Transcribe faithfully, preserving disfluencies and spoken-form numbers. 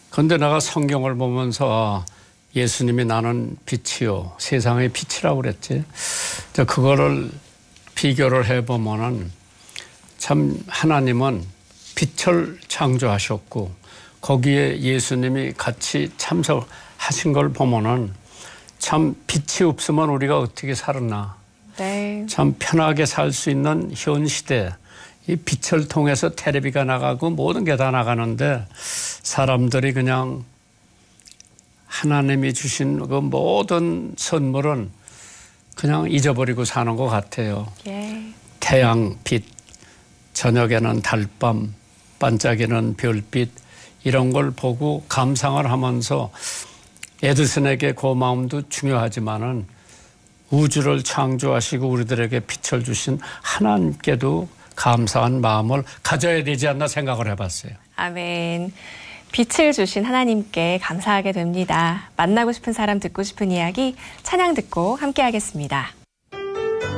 그런데 내가 성경을 보면서 예수님이 나는 빛이요 세상의 빛이라고 그랬지. 그거를 비교를 해보면은 참 하나님은 빛을 창조하셨고 거기에 예수님이 같이 참석하신 걸 보면은 참 빛이 없으면 우리가 어떻게 살았나. 네. 참 편하게 살 수 있는 현 시대. 이 빛을 통해서 텔레비가 나가고 모든 게 다 나가는데 사람들이 그냥 하나님이 주신 그 모든 선물은 그냥 잊어버리고 사는 것 같아요. 예. 태양빛, 저녁에는 달밤, 반짝이는 별빛 이런 걸 보고 감상을 하면서 에디슨에게 그 마음도 중요하지만은 우주를 창조하시고 우리들에게 빛을 주신 하나님께도 감사한 마음을 가져야 되지 않나 생각을 해봤어요. 아멘. 빛을 주신 하나님께 감사하게 됩니다. 만나고 싶은 사람 듣고 싶은 이야기 찬양 듣고 함께 하겠습니다.